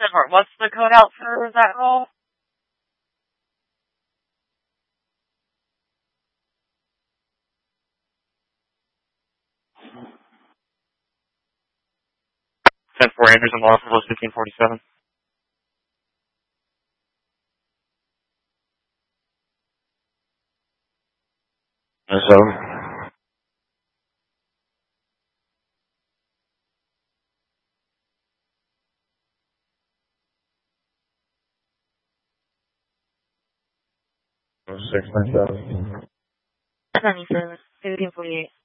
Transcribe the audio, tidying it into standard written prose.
What's the code out for that roll? Four Andrews and Los Angeles 1547. So. 697. 97, 1548.